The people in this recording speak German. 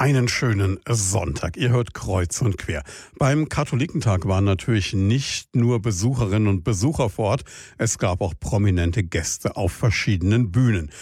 Einen schönen Sonntag. Ihr hört Kreuz und Quer. Beim Katholikentag waren natürlich nicht nur Besucherinnen und Besucher vor Ort, es gab auch prominente Gäste auf verschiedenen Bühnen.